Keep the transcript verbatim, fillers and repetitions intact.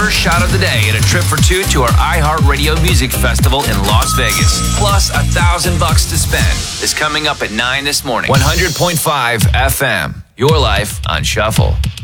first shot of the day at a trip for two to our iHeartRadio Music Festival in Las Vegas. Plus a thousand bucks to spend is coming up at nine this morning. one hundred point five F M. Your life on Shuffle.